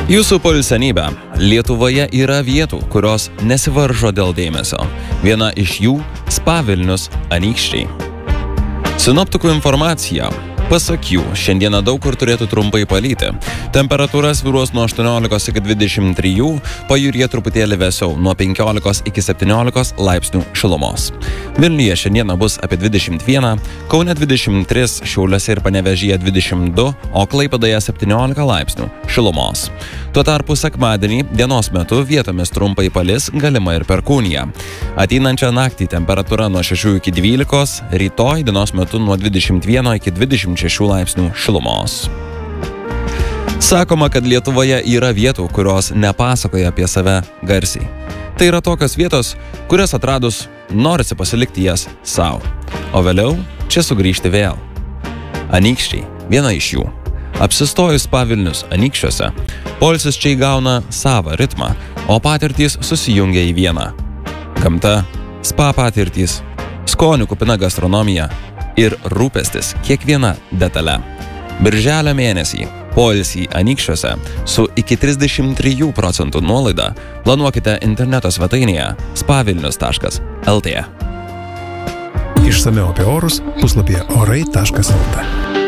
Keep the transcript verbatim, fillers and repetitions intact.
Jūsų poilsienybė. Lietuvoje yra vietų, kurios nesivaržo dėl dėmesio. Viena iš jų – Spa Vilnius Anykščiai. Sinoptikų informacija. Pasak jų, šiandieną daug kur turėtų trumpai palyti. Temperatūra svyruos nuo aštuoniolikos iki dvidešimt trijų, pajūryje truputėlį vėsiau nuo penkiolikos iki septyniolikos laipsnių šilumos. Vilniuje šiandieną bus apie dvidešimt vieną, Kaune dvidešimt tris, Šiauliuose ir Panevėžyje dvidešimt du, o Klaipėdoje septyniolika laipsnių šilumos. Tuo tarpu sekmadienį dienos metu vietomis trumpai palis, galima ir perkūnija. Ateinančią naktį temperatūra nuo šešių iki dvylikos, rytoj dienos metu nuo dvidešimt vieno iki dvidešimt šešių laipsnių šilumos. Sakoma, kad Lietuvoje yra vietų, kurios nepasakoja apie save garsiai. Tai yra tokios vietos, kurias atradus norisi pasilikti jas savo, o vėliau čia sugrįžti vėl. Anykščiai – viena iš jų. Apsistojus Spa Vilnius Anykščiuose, poilsis čia įgauna savą ritmą, o patirtys susijungia į vieną. Gamta, spa patirtys, skonių kupina gastronomija ir rūpestis kiekviena detale. Birželio mėnesį poilsį Anykščiuose su iki trisdešimt trijų procentų nuolaida planuokite interneto svetainėje spa vilnius taškas el tė. Išsamiau apie orus puslapyje orai taškas el tė.